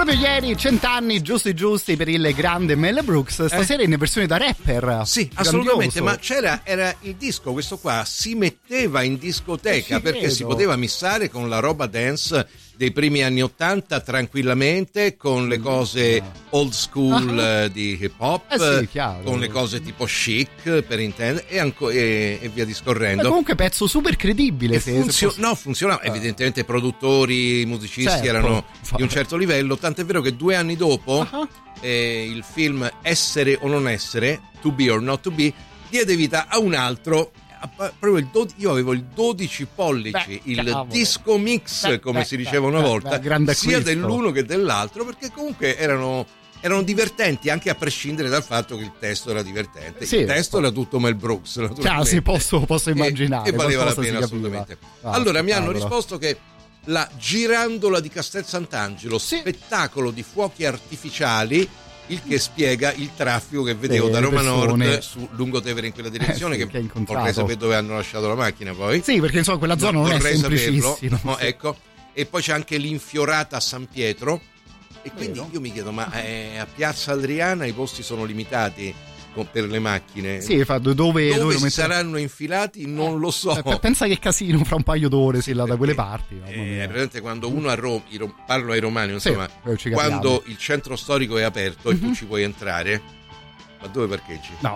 Proprio ieri, 100 anni giusti per il grande Mel Brooks, stasera in versione da rapper. Sì, assolutamente, ma era il disco, questo qua si metteva in discoteca perché si poteva missare con la roba dance dei primi anni 80 tranquillamente, con le cose old school di hip hop, con le cose tipo chic per intendere, e via discorrendo. Ma comunque pezzo super credibile. Funzionava. Evidentemente produttori, musicisti erano di un certo livello, tant'è vero che 2 anni dopo il film Essere o non essere, To Be or Not to Be, diede vita a un altro. Proprio io avevo il 12 pollici, il disco mix, come si diceva una volta, sia dell'uno che dell'altro, perché comunque erano divertenti, anche a prescindere dal fatto che il testo era divertente. Il testo era tutto Mel Brooks, sì, posso immaginare, e valeva la pena assolutamente. Allora mi hanno risposto che la Girandola di Castel Sant'Angelo, spettacolo di fuochi artificiali, il che spiega il traffico che vedevo da Roma Nord su Lungotevere in quella direzione, che vorrei sapere dove hanno lasciato la macchina poi. Sì, perché insomma quella zona non è semplicissima. No, ecco. E poi c'è anche l'Infiorata a San Pietro, e quindi io mi chiedo, ma a Piazza Adriana i posti sono limitati per le macchine? Sì, dove si saranno infilati non lo so. Pensa che casino fra un paio d'ore là da quelle parti. Presente quando uno a Roma, parlo ai romani, insomma, quando il centro storico è aperto e tu ci puoi entrare, ma dove parcheggi? No.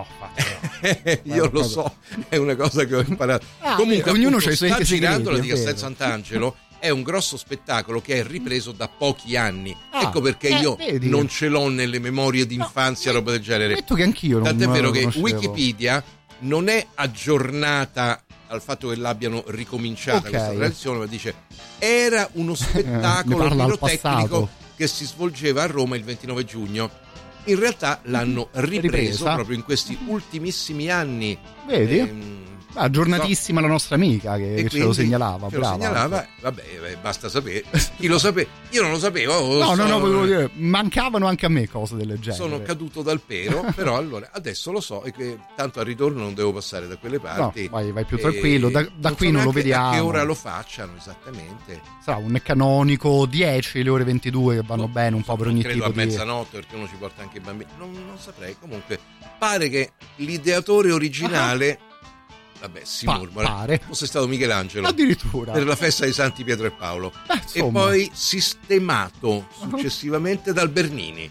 Io lo so, è una cosa che ho imparato. Comunque ognuno c'ha i suoi Girandola di Castel Sant'Angelo è un grosso spettacolo che è ripreso da pochi anni. Ecco perché io non ce l'ho nelle memorie d'infanzia, roba del genere. Detto che anch'io tant'è vero che Wikipedia non è aggiornata al fatto che l'abbiano ricominciata questa tradizione, ma dice era uno spettacolo pirotecnico che si svolgeva a Roma il 29 giugno. In realtà l'hanno ripreso proprio in questi ultimissimi anni. Vedi? Aggiornatissima la nostra amica che ce lo segnalava. Vabbè, basta sapere. Chi lo sapeva? Io non lo sapevo. No, volevo dire, mancavano anche a me cose del genere. Sono caduto dal pero, però allora adesso lo so, e che tanto al ritorno non devo passare da quelle parti. No, vai più tranquillo, da qui non lo vediamo. A che ora lo facciano esattamente? Sarà un canonico 10, le ore 22 che vanno bene un po' per ogni tipo di... Credo a mezzanotte, perché uno ci porta anche i bambini. Non saprei, comunque pare che l'ideatore originale... Vabbè, si mormora. Fosse stato Michelangelo addirittura per la festa di Santi Pietro e Paolo, e poi sistemato successivamente dal Bernini.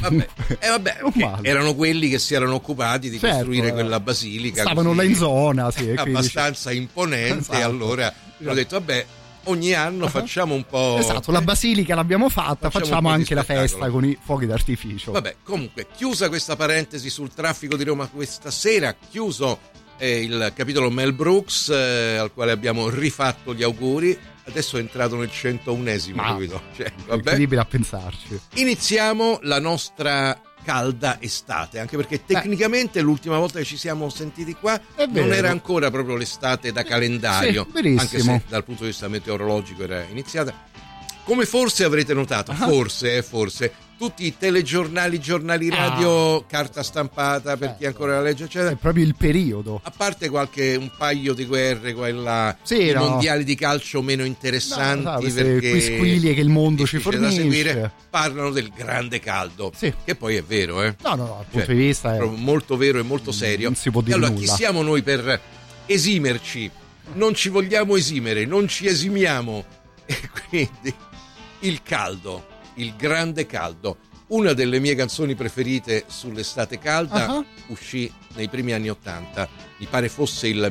Erano quelli che si erano occupati di costruire quella basilica. Stavano là in zona, abbastanza imponente. E allora hanno detto: vabbè, ogni anno facciamo un po'. Esatto, la basilica l'abbiamo fatta, facciamo anche la festa con i fuochi d'artificio. Vabbè, comunque, chiusa questa parentesi sul traffico di Roma questa sera, chiuso il capitolo Mel Brooks, al quale abbiamo rifatto gli auguri. Adesso è entrato nel 101esimo capitolo. È incredibile a pensarci. Iniziamo la nostra calda estate, anche perché tecnicamente l'ultima volta che ci siamo sentiti qua non era ancora proprio l'estate da calendario, anche se dal punto di vista meteorologico era iniziata. Come forse avrete notato, forse tutti i telegiornali, giornali radio, carta stampata per chi ancora la legge, eccetera. È proprio il periodo. A parte un paio di guerre qua e là, i mondiali di calcio meno interessanti, perché quisquilie che il mondo ci fornisce, da seguire, parlano del grande caldo, che poi è vero, No, dal punto di vista è molto vero e molto serio. Non si può dire allora, nulla. Chi siamo noi per esimerci? Non ci vogliamo esimere, non ci esimiamo. E quindi il caldo, il grande caldo, una delle mie canzoni preferite sull'estate calda, uscì nei primi anni 80, mi pare fosse il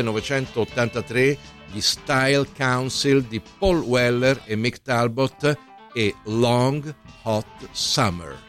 1983, gli Style Council di Paul Weller e Mick Talbot, e Long Hot Summer.